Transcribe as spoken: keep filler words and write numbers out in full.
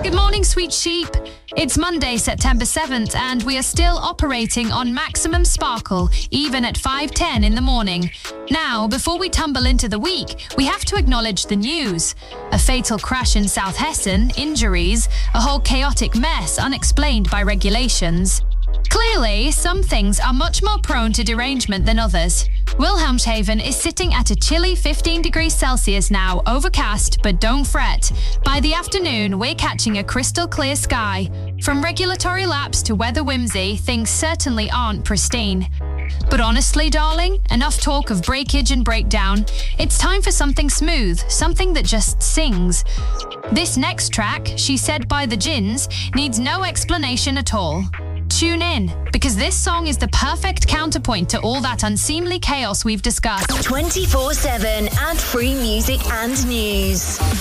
Good morning, sweet sheep. It's Monday, September seventh, and we are still operating on maximum sparkle, even at five ten in the morning. Now, before we tumble into the week, we have to acknowledge the news. A fatal crash in South Hessen, injuries, a whole chaotic mess unexplained by regulations. Clearly, some things are much more prone to derangement than others. Wilhelmshaven is sitting at a chilly fifteen degrees Celsius now, overcast, but don't fret. By the afternoon, we're catching a crystal clear sky. From regulatory lapse to weather whimsy, things certainly aren't pristine. But honestly, darling, enough talk of breakage and breakdown. It's time for something smooth, something that just sings. This next track, She Said by the Gins, needs no explanation at all. Tune in, because this song is the perfect counterpoint to all that unseemly chaos we've discussed. twenty-four seven ad-free music and news.